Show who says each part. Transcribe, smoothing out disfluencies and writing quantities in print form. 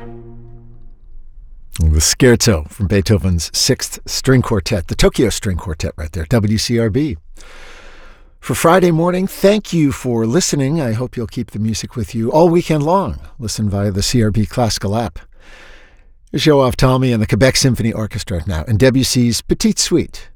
Speaker 1: The Scherzo from Beethoven's Sixth String Quartet, the Tokyo String Quartet right there, WCRB. For Friday morning, thank you for listening. I hope you'll keep the music with you all weekend long. Listen via the CRB Classical app. Here's Yoav Talmi and the Quebec Symphony Orchestra now in Debussy's Petite Suite.